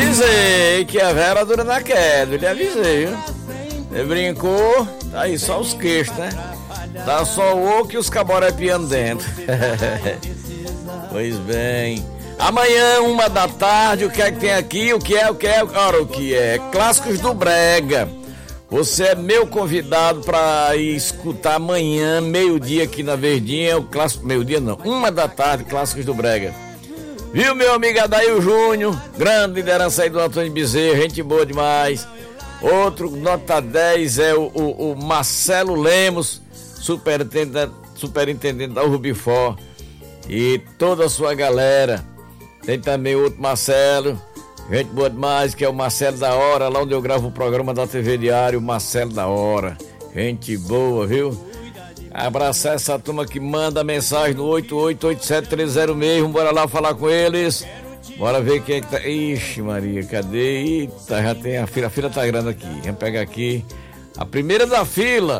avisei que a Vera dura na queda, eu lhe avisei, viu? Ele brincou, tá aí só os queixos, né? Tá só o oco e os caborepiando dentro. Pois bem. Amanhã, 1h da tarde, o que é que tem aqui? O que é? Ora, o que é? Clássicos do Brega. Você é meu convidado para ir escutar amanhã, meio-dia aqui na Verdinha, o clássico, meio-dia não, 1h da tarde, Clássicos do Brega. Viu, meu amigo Adail Júnior, grande liderança aí do Antônio Bezerra, gente boa demais. Outro nota 10 é o Marcelo Lemos, superintendente da Rubifó, e toda a sua galera. Tem também outro Marcelo, gente boa demais, que é o Marcelo da Hora, lá onde eu gravo o programa da TV Diário, Marcelo da Hora. Gente boa, viu? Abraçar essa turma que manda mensagem no 8887-306. Bora lá falar com eles. Bora ver quem é que tá. Ixi, Maria, cadê? Eita, já tem a fila tá grande aqui. Vamos pegar aqui a primeira da fila.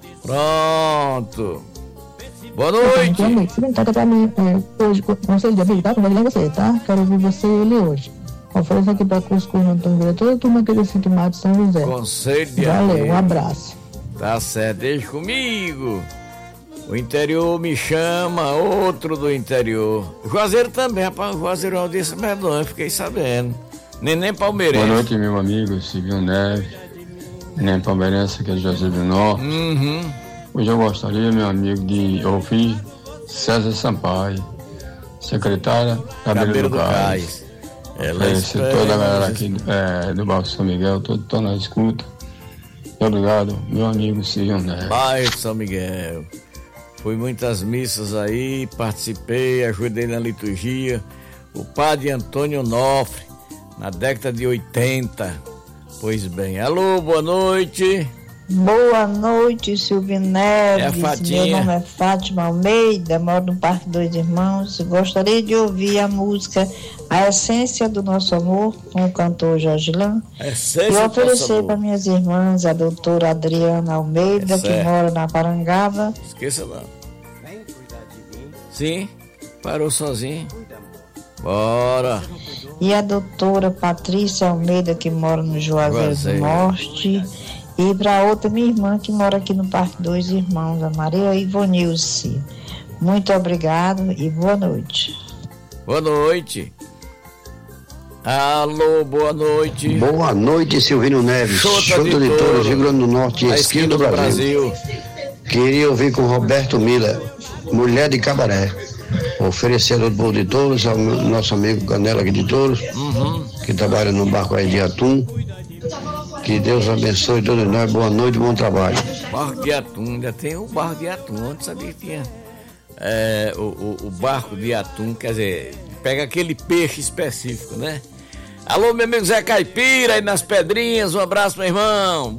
Pronto. Boa noite. Toca pra mim hoje, conselho de amigo, tá? Convidando você, tá? Quero ouvir você e ele hoje. Oferece aqui pra Cuscuz, Antônio, toda a turma que decide mais de São José. Conselho de Valeu, amigo. um abraço. Tá certo, deixa comigo. O interior me chama, outro do interior. O Juazeiro também, rapaz, o Juazeiro é uma audiência medonha, fiquei sabendo. Neném palmeirense. Boa noite, meu amigo Silvio Neves. Neném palmeirense, que é de Juazeiro do Norte. Hoje eu gostaria, meu amigo, de ouvir César Sampaio, secretária Cabelo do Cais. Toda a galera aqui do bairro São Miguel, tô na escuta. Obrigado, meu amigo Silvio Neves. Bairro São Miguel. Fui muitas missas aí, participei, ajudei na liturgia. O padre Antônio Nofre, na década de 80. Pois bem, alô, boa noite. Boa noite, Silvio Neves. Fatinha. Meu nome é Fátima Almeida, moro no Parque Dois Irmãos. Gostaria de ouvir a música A Essência do Nosso Amor, com o cantor Jorge Lan. E oferecer para minhas irmãs, a doutora Adriana Almeida, que mora na Parangaba. Esqueça não. Sim, parou sozinho. Bora. E a doutora Patrícia Almeida, que mora no Juazeiro do Norte. E para outra minha irmã que mora aqui no Parque Dois Irmãos, a Maria Ivonilce. Muito obrigado e boa noite. Boa noite. Alô, boa noite. Boa noite, Silvino Neves. Chota de Touros, Rio Grande do Norte, esquina do Brasil. Queria ouvir com Roberto Miller, Mulher de Cabaré. Oferecendo o bolo de touros ao nosso amigo Canela aqui de Touros, que trabalha no barco aí de atum. Que Deus abençoe todos nós. Boa noite, bom trabalho. Barco de atum, ainda tem o barco de atum. Onde sabia que tinha o barco de atum, quer dizer, pega aquele peixe específico, né? Alô, meu amigo Zé Caipira aí nas Pedrinhas, um abraço, meu irmão.